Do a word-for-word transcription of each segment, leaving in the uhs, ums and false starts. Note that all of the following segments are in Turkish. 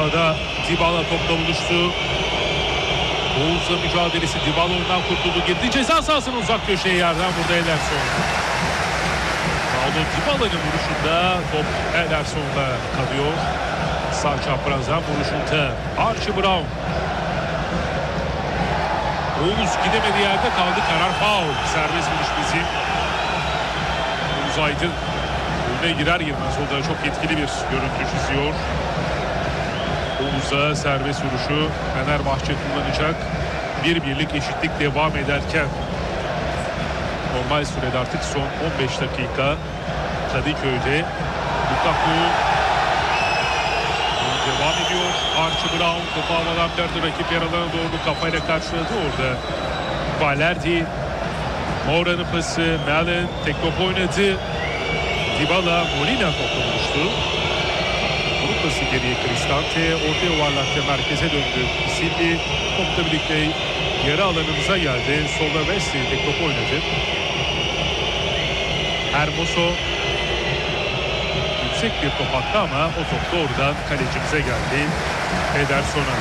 sahada Dybala topla buluştu. Oğuz'la mücadelesi, Dybala ondan kurtuldu, girdi ceza sahasının uzak köşeye, yerden burada Ederson. Paulo Dybala'nın vuruşunda top Ederson'da kalıyor. Sağ çaprazdan vuruşunda Archie Brown. Oğuz gidemediği yerde kaldı, karar faul. Serbest vuruş bizim. Oğuz Aydın önüne girer girmez o da çok etkili bir görüntü çiziyor. Oğuz'a serbest vuruşu Fenerbahçe kullanacak. Bir birlik eşitlik devam ederken normal sürede artık son on beş dakika Kadıköy'de. Lukaku devam ediyor. Archie Brown topu havadan verdi, rakip yaralarına doğru kafayla karşıladı orada. Valerdi, Mora'nın pası, Malen tek top oynadı. Dybala, Molina topla buluştu. Bunun pası geriye Cristante, orta yuvarlakta merkeze döndü. Silvi topla birlikte yarı alanımıza geldi. Solda Wesley tek top oynadı. Hermoso yüksek bir top attı ama o top doğrudan kalecimize geldi. Ederson'a.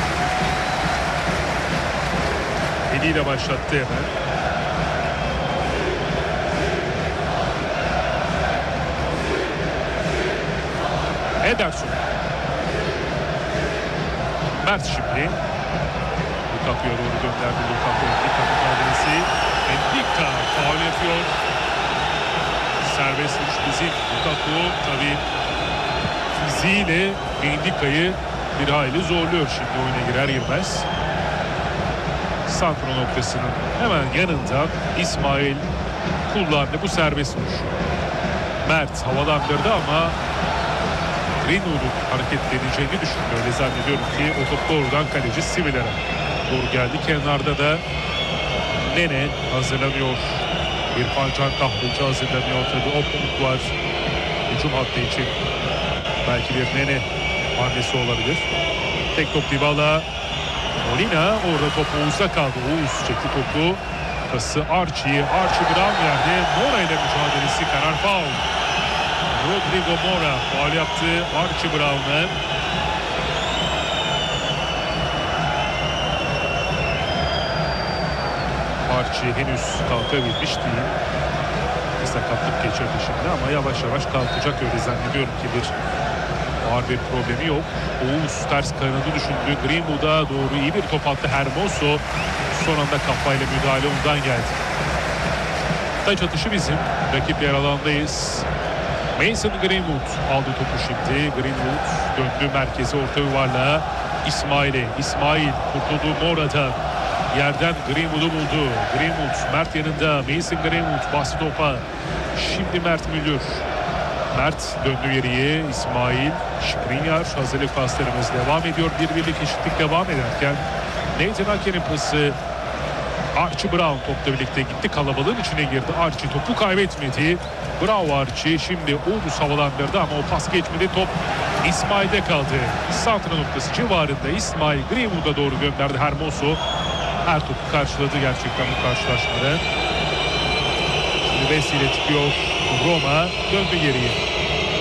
Eliyle başlattı hemen. Ederson. Mert şimdi. Lukaku'ya doğru gönderdi. Lukaku Endika mücadelesi. Endika faul yapıyor. Serbest vuruş bizim. Lukaku tabii fiziğiyle Endika'yı bir hayli zorluyor şimdi oyuna girer girmez. Santra noktasının hemen yanında İsmail kullandı bu serbest vuruşu. Mert havalandırdı ama Greenwood'un hareketleneceğini düşündü. Öyle zannediyorum ki o top doğrudan kaleci Siviler'e doğru geldi. Kenarda da Nene hazırlanıyor. İrfan Can Kahveci hazırlanıyor. Tabii o punkt var hücum hattı için. Belki bir Nene hamlesi olabilir. Tek top Dybala. Molina orada top Oğuz'da kaldı. Oğuz çekti topu. Pası Archie. Archie Brown yerde. Mora ile mücadelesi, karar faul. Rodrigo Mora faul yaptı Archie Brown'a. Archie henüz kalkabilmiş değil. Bir sakatlık geçirdi şimdi ama yavaş yavaş kalkacak, öyle zannediyorum ki bir ağır bir problemi yok. Oğuz ters kanadı düşündü. Greenwood'a doğru iyi bir top attı Hermoso. Son anda kafayla müdahale ondan geldi. Taç atışı bizim. Rakip yer alandayız. Mason Greenwood aldı topu şimdi. Greenwood döndü merkeze, orta yuvarlağa. İsmail'e. İsmail kurtuldu Mora'dan. Yerden Greenwood'u buldu. Greenwood, Mert yanında. Mason Greenwood bastı topa. Şimdi Mert Müldür. Mert döndü geriye. İsmail, Skriniar, hazırlık paslarımız devam ediyor. Bir birlik eşitlik devam ederken Nathan Ake'nin pası. Archie Brown topla birlikte gitti. Kalabalığın içine girdi. Archie topu kaybetmedi. Bravo Archie. Şimdi Oğuz havalandırdı ama o pas geçmedi. Top İsmail'de kaldı. Santra noktası civarında İsmail Greenwood'a doğru gönderdi Hermoso. Her topu karşıladı gerçekten bu karşılaşmada. Şimdi vesile çıkıyor. Roma döndü geriye.